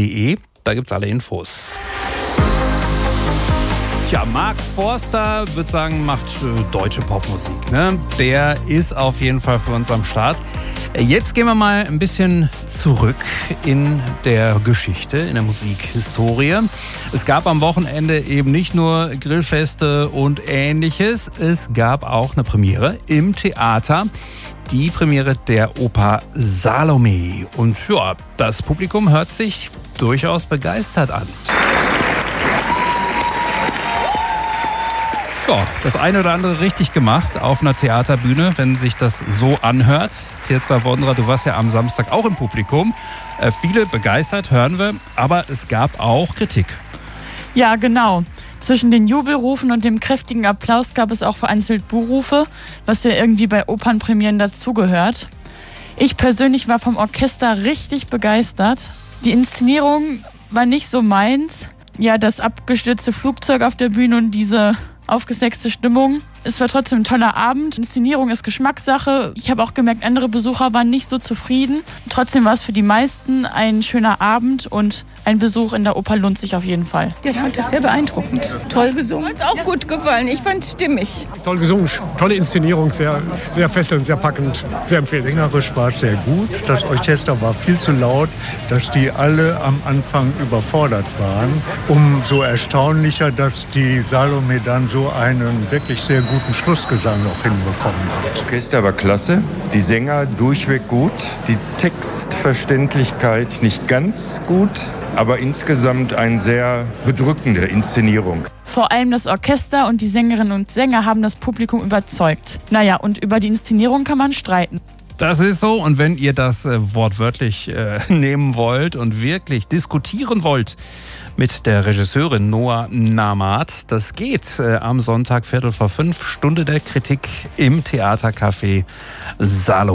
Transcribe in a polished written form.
theatercafé.de. Da gibt's alle Infos. Tja, Mark Forster, würde sagen, macht deutsche Popmusik, ne? Der ist auf jeden Fall für uns am Start. Jetzt gehen wir mal ein bisschen zurück in der Geschichte, in der Musikhistorie. Es gab am Wochenende eben nicht nur Grillfeste und Ähnliches. Es gab auch eine Premiere im Theater. Die Premiere der Oper Salome. Und ja, das Publikum hört sich durchaus begeistert an. Ja, das eine oder andere richtig gemacht auf einer Theaterbühne, wenn sich das so anhört. Tirza Wondra, du warst ja am Samstag auch im Publikum. Viele begeistert, hören wir, aber es gab auch Kritik. Ja, genau. Zwischen den Jubelrufen und dem kräftigen Applaus gab es auch vereinzelt Buhrufe, was ja irgendwie bei Opernpremieren dazugehört. Ich persönlich war vom Orchester richtig begeistert. Die Inszenierung war nicht so meins. Ja, das abgestürzte Flugzeug auf der Bühne und diese aufgesexte Stimmung. Es war trotzdem ein toller Abend. Inszenierung ist Geschmackssache. Ich habe auch gemerkt, andere Besucher waren nicht so zufrieden. Trotzdem war es für die meisten ein schöner Abend und ein Besuch in der Oper lohnt sich auf jeden Fall. Ja, ich fand das sehr beeindruckend. Toll gesungen. Hat auch gut gefallen. Ich fand es stimmig. Toll gesungen, tolle Inszenierung, sehr, sehr fesselnd, sehr packend, sehr empfehlenswert. Sängerisch war es sehr gut. Das Orchester war viel zu laut, dass die alle am Anfang überfordert waren. Umso erstaunlicher, dass die Salome dann so einen wirklich sehr guten Schlussgesang noch hinbekommen hat. Das Orchester war klasse, die Sänger durchweg gut, die Textverständlichkeit nicht ganz gut, aber insgesamt eine sehr bedrückende Inszenierung. Vor allem das Orchester und die Sängerinnen und Sänger haben das Publikum überzeugt. Naja, und über die Inszenierung kann man streiten. Das ist so, und wenn ihr das wortwörtlich nehmen wollt und wirklich diskutieren wollt mit der Regisseurin Noah Nahmat, das geht am Sonntag 4:45, Stunde der Kritik im Theatercafé Salome.